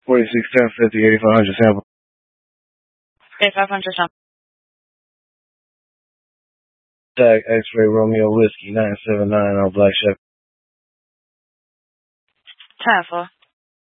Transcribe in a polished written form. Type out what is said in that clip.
46, 10, 50, 8500 sample. 8500 sample. Tag X-Ray Romeo Whiskey 979 on Black Shepherd. 10-4.